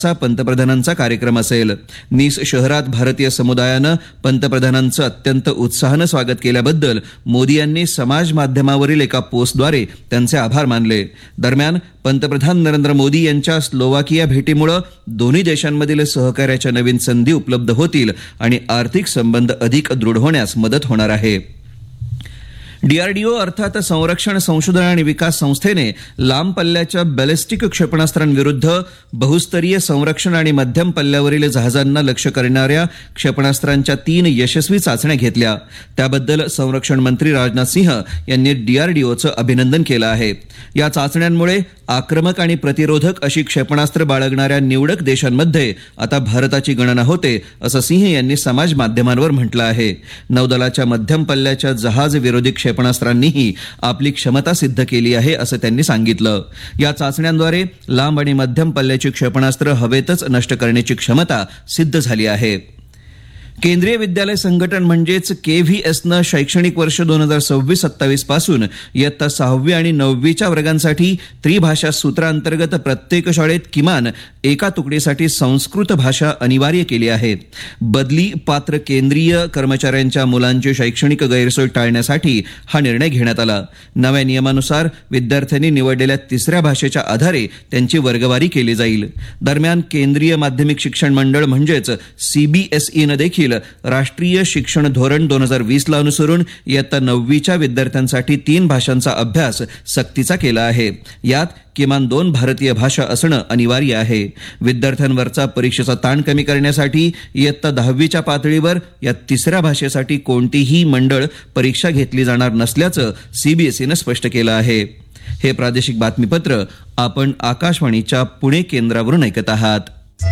चा पंतप्रधानांचा कार्यक्रम असेल। निस शहरात भारतीय समुदायानं पंतप्रधानांचं अत्यंत उत्साहानं स्वागत केल्याबद्दल मोदी यांनी समाज माध्यमावरील एका पोस्टद्वारे त्यांचे आभार मानले। दरम्यान पंतप्रधान नरेंद्र मोदी यांच्या स्लोवाकिया भेटीमुळे दोन्ही देशांमधील सहकार्याच्या नवीन संधी उपलब्ध होतील आणि आर्थिक संबंध अधिक दृढ होण्यास मदत होणार आहे। डीआरडीओ अर्थात संरक्षण संशोधन आणि विकास संस्थेने लांब पल्ल्याच्या बॅलिस्टिक क्षेपणास्त्रांविरुद्ध बहुस्तरीय संरक्षण आणि मध्यम पल्ल्यावरील जहाजांना लक्ष्य करणाऱ्या क्षेपणास्त्रांच्या 3 यशस्वी चाचण्या घेतल्या। त्याबद्दल संरक्षण मंत्री राजनाथ सिंह यांनी डीआरडीओचं अभिनंदन केलं आहे। या चाचण्यांमुळे आक्रमक आणि प्रतिरोधक अशी क्षेपणास्त्र बाळगणाऱ्या निवडक देशांमध्ये आता भारताची गणना होते, असं सिंह यांनी समाज माध्यमांवर म्हटलं आहे। नौदलाच्या मध्यम पल्ल्याच्या जहाज विरोधी क्षेपणास्त्रांनीही आपली क्षमता सिद्ध केली आहे, असं त्यांनी सांगितलं। या चाचण्यांद्वारे लांब आणि मध्यम पल्ल्याची क्षेपणास्त्र हवेतच नष्ट करण्याची क्षमता सिद्ध झाली आहे। केंद्रीय विद्यालय संघटन म्हणजेच केव्हीएसनं शैक्षणिक वर्ष 2026-27 पासून इयत्ता 6वी आणि 9वीच्या वर्गांसाठी त्रिभाषा सूत्रांतर्गत प्रत्येक शाळेत किमान एका तुकडीसाठी संस्कृत भाषा अनिवार्य केली आहे। बदली पात्र केंद्रीय कर्मचाऱ्यांच्या मुलांची शैक्षणिक गैरसोय टाळण्यासाठी हा निर्णय घेण्यात आला। नव्या नियमानुसार विद्यार्थ्यांनी निवडलेल्या तिसऱ्या भाषेच्या आधारे त्यांची वर्गवारी केली जाईल। दरम्यान केंद्रीय माध्यमिक शिक्षण मंडळ म्हणजेच सीबीएसईनं देखील राष्ट्रीय शिक्षण धोरण 2020 ला अनुसरून इयत्ता 9वीच्या विद्यार्थ्यांसाठी 3 भाषांचा अभ्यास सक्तीचा केला आहे। यात किमान 2 भारतीय भाषा असणं अनिवार्य आहे। विद्यार्थ्यांवरचा परीक्षेचा ताण कमी करण्यासाठी इयत्ता 10वीच्या पातळीवर या तिसऱ्या भाषेसाठी कोणतीही मंडळ परीक्षा घेतली जाणार नसल्याचं सीबीएसईनं स्पष्ट केलं आहे। हे प्रादेशिक बातमीपत्र आपण आकाशवाणीच्या पुणे केंद्रावरून ऐकत आहात।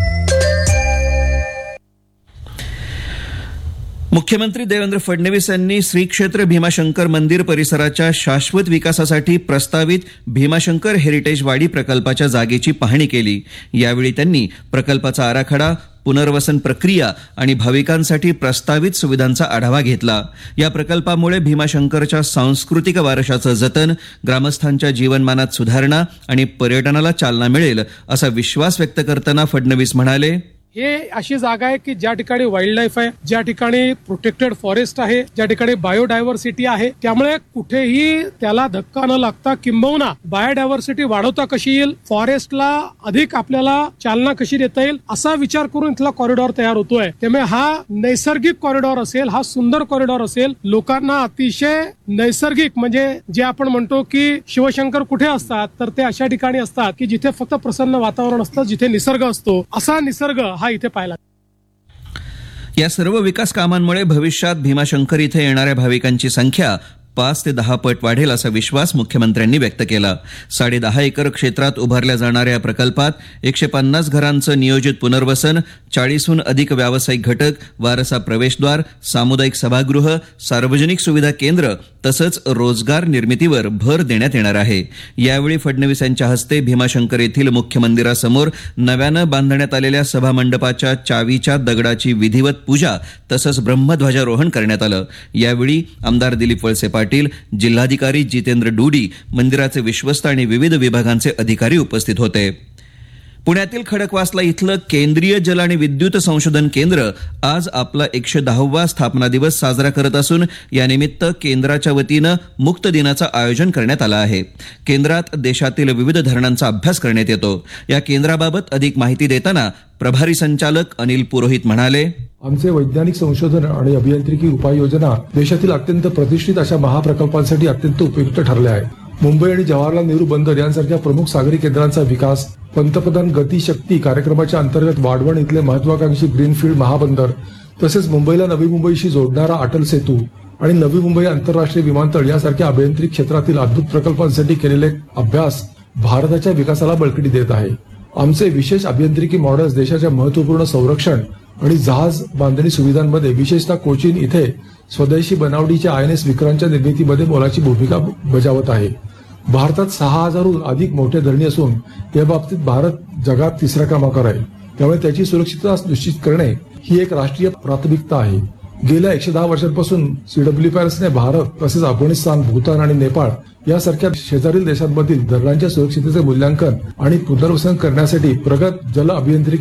मुख्यमंत्री देवेंद्र फडणवीस यांनी श्री क्षेत्र भीमाशंकर मंदिर परिसराच्या शाश्वत विकासासाठी प्रस्तावित भीमाशंकर हेरिटेज वाडी प्रकल्पाच्या जागेची पाहणी केली। यावेळी त्यांनी प्रकल्पाचा आराखडा, पुनर्वसन प्रक्रिया आणि भाविकांसाठी प्रस्तावित सुविधांचा आढावा घेतला। या प्रकल्पामुळे भीमाशंकरच्या सांस्कृतिक वारशाचं जतन, ग्रामस्थांच्या जीवनमानात सुधारणा आणि पर्यटनाला चालना मिळेल असा विश्वास व्यक्त करताना फडणवीस म्हणाले, हे अशी जागा आहे की ज्या ठिकाणी वाईल्ड लाईफ आहे, ज्या ठिकाणी प्रोटेक्टेड फॉरेस्ट आहे, ज्या ठिकाणी बायोडायव्हर्सिटी आहे, त्यामुळे कुठेही त्याला धक्का न लागता किंबहुना बायोडायव्हर्सिटी वाढवता कशी येईल, फॉरेस्टला अधिक आपल्याला चालना कशी देता येईल असा विचार करून इथला कॉरिडॉर तयार होतोय। त्यामुळे हा नैसर्गिक कॉरिडॉर असेल, हा सुंदर कॉरिडॉर असेल। लोकांना अतिशय नैसर्गिक म्हणजे जे आपण म्हणतो की शिवशंकर कुठे असतात, तर ते अशा ठिकाणी असतात की जिथे फक्त प्रसन्न वातावरण असतं, जिथे निसर्ग असतो, असा निसर्ग हा इथे पाहिला। या सर्व विकास कामांमुळे भविष्यात भीमाशंकर इथे येणाऱ्या भाविकांची संख्या 5 ते 10 पट वाढेल असा विश्वास मुख्यमंत्र्यांनी व्यक्त केला। 10.5 एकर क्षेत्रात उभारल्या जाणाऱ्या या प्रकल्पात 150 घरांचं नियोजित पुनर्वसन, 40हून अधिक व्यावसायिक घटक, वारसा प्रवेशद्वार, सामुदायिक सभागृह, सार्वजनिक सुविधा केंद्र तसंच रोजगार निर्मितीवर भर देण्यात येणार आहे। यावेळी फडणवीस यांच्या हस्ते भीमाशंकर येथील मुख्य मंदिरासमोर नव्यानं बांधण्यात आलेल्या सभामंडपाच्या चावीच्या दगडाची विधिवत पूजा तसंच ब्रह्मध्वजारोहण करण्यात आलं। यावेळी आमदार दिलीप वळसे पाटील, जिल्हाधिकारी जितेंद्र डुडी, मंदिराचे विश्वस्त आणि विविध विभागांचे अधिकारी उपस्थित होते। पुण्यातील खडकवासला इथलं केंद्रीय जल आणि विद्युत संशोधन केंद्र आज आपला 110वा स्थापना दिवस साजरा करत असून यानिमित्त केंद्राच्या वतीनं मुक्त दिनाचं आयोजन करण्यात आलं आहे। केंद्रात देशातील विविध धरणांचा अभ्यास करण्यात येतो। या केंद्राबाबत अधिक माहिती देताना प्रभारी संचालक अनिल पुरोहित म्हणाले, आमचे वैज्ञानिक संशोधन आणि अभियांत्रिकी उपाययोजना देशातील अत्यंत प्रतिष्ठित अशा महाप्रकल्पांसाठी अत्यंत उपयुक्त ठरल्या आहेत। मुंबई आणि जवाहरलाल नेहरू बंदर यांसारख्या प्रमुख सागरी केंद्रांचा विकास, पंतप्रधान गती शक्ती कार्यक्रमाच्या अंतर्गत वाढवण इथले महत्वाकांक्षी ग्रीनफील्ड महाबंदर, तसेच मुंबईला नवी मुंबईशी जोडणारा अटल सेतू आणि नवी मुंबई आंतरराष्ट्रीय विमानतळ यासारख्या अभियांत्रिक क्षेत्रातील अद्भुत प्रकल्पांसाठी केलेले अभ्यास भारताच्या विकासाला बळकटी देत आहे। आमचे विशेष अभियांत्रिकी मॉडेल्स देशाच्या महत्वपूर्ण संरक्षण आणि जहाज बांधणी सुविधांमध्ये, विशेषतः कोचीन इथे स्वदेशी बनावटीच्या INS विक्रांतच्या निर्मितीमध्ये मोलाची भूमिका बजावत आहे। भारतात 6000हून अधिक मोठे धरणी असून या बाबतीत भारत जगात 3रा क्रमांकावर आहे। त्यामुळे त्याची सुरक्षितता निश्चित करणे ही एक राष्ट्रीय प्राथमिकता आहे। गेल्या 110 वर्षांपासून CWPRSने भारत तसेच अफगाणिस्तान, भूतान आणि नेपाळ यासारख्या शेजारील देशांमधील धरणांच्या सुरक्षिततेचे मूल्यांकन आणि पुनर्वसन करण्यासाठी प्रगत जल अभियांत्रिकी